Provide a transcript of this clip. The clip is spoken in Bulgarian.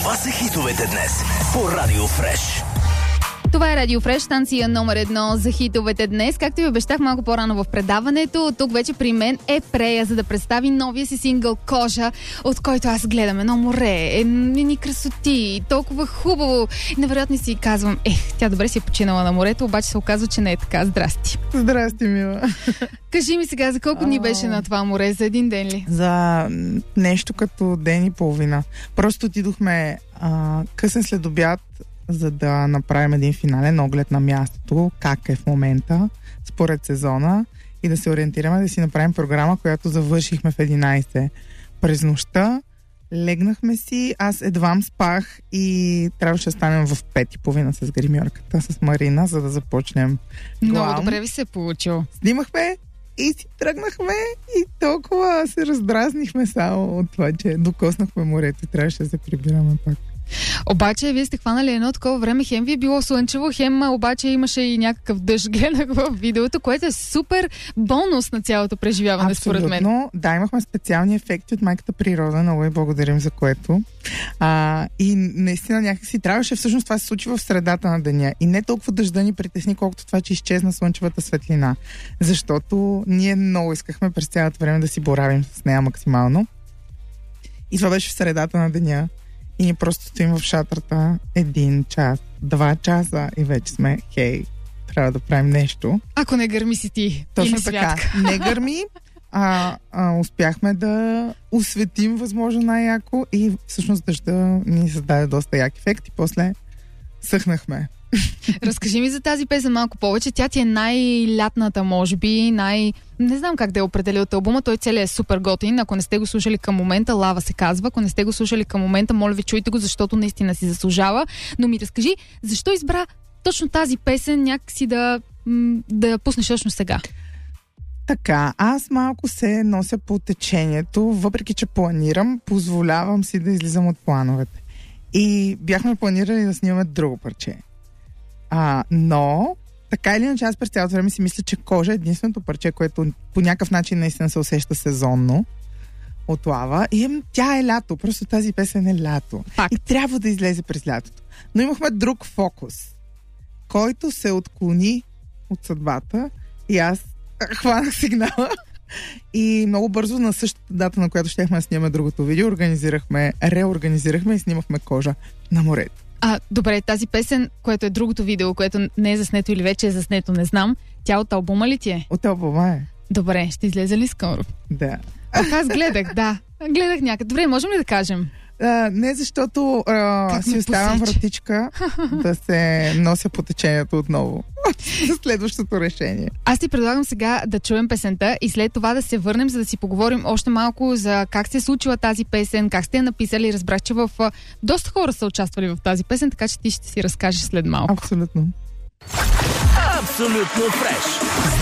Това са хитовете днес по Радио Фреш. Това е Радио Фреш, станция номер 1 за хитовете днес. Както ви обещах малко по-рано в предаването, тук вече при мен е Прея, за да представи новия си сингъл "Кожа", от който аз гледам едно море, едни красоти, толкова хубаво. И невероятно си казвам, тя добре си е починала на морето, обаче се оказва, че не е така. Здрасти. Здрасти, мила. Кажи ми сега, за колко дни беше на това море? За един ден ли? За нещо като ден и половина. Просто отидохме късен следобед, за да направим един финален оглед на мястото, как е в момента, според сезона, и да се ориентираме, да си направим програма, която завършихме в 11. През нощта легнахме си, аз едвам спах и трябваше да станем в 5:30 с гримьорката, с Марина, за да започнем главно. Много добре ви се е получило. Снимахме и си тръгнахме и толкова се раздразнихме само от това, че докоснахме морето и трябваше да се прибираме пак. Обаче, вие сте хванали едно такова време, хем ви е било слънчево, хем обаче имаше и някакъв дъжд, гледах в видеото, което е супер бонус на цялото преживяване. Абсолютно. Според мен. Да, имахме специални ефекти от майката природа, много и благодарим за което. И наистина някакси трябваше, всъщност това се случи в средата на деня. И не толкова дъжда ни притесни, колкото това, че изчезна слънчевата светлина. Защото ние много искахме през цялото време да си боравим с нея максимално. И това беше в средата на деня. И ние просто стоим в шатрата 1 час, 2 часа и вече сме, трябва да правим нещо. Ако не гърми си ти. Точно или така. Святка. Не гърми, успяхме да осветим възможно най-яко и всъщност дъжда ни създаде доста як ефект и после съхнахме. Разкажи ми за тази песен малко повече. Тя ти е най-лятната, може би, не знам как да я определя от албума. Той целият е супер готин. Ако не сте го слушали към момента, "Лава" се казва. Ако не сте го слушали към момента, моля ви, чуйте го, защото наистина си заслужава. Но ми разкажи, защо избра точно тази песен някакси да я пуснеш точно сега? Така, аз малко се нося по течението, въпреки че планирам, позволявам си да излизам от плановете. И бяхме планирали да снимаме друго парче. Но така или иначе аз през цялото време си мисля, че "Кожа" е единственото парче, което по някакъв начин наистина се усеща сезонно от Лава. И тя е лято, просто тази песен е лято. И трябва да излезе през лятото. Но имахме друг фокус, който се отклони от съдбата и аз хванах сигнала. И много бързо на същата дата, на която щяхме да снимаме другото видео, реорганизирахме и снимахме "Кожа" на морето. Добре, тази песен, което е другото видео, което не е заснето или вече е заснето, не знам. Тя от албума ли ти е? От албума е. Добре, ще излезе ли скоро? Да. Аз гледах, да. Гледах някъде. Добре, можем ли да кажем? Не, защото си оставям вратичка да се нося по течението отново. Следващото решение. Аз ти предлагам сега да чуем песента и след това да се върнем, за да си поговорим още малко за как се е случила тази песен, как сте я написали. Разбрах, че доста хора са участвали в тази песен, така че ти ще си разкажеш след малко. Абсолютно. Абсолютно фреш.